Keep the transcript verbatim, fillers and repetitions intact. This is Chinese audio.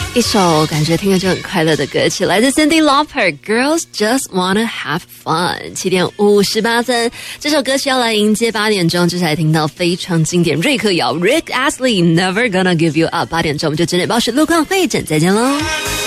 一首感觉听着就很快乐的歌曲，来自 Cyndi Lauper Girls Just Wanna Have Fun。 七点五十八分，这首歌曲要来迎接八点钟，就是来听到非常经典瑞克摇 Rick Astley Never Gonna Give You Up。 八点钟我们就整点报时路况会诊，再见喽。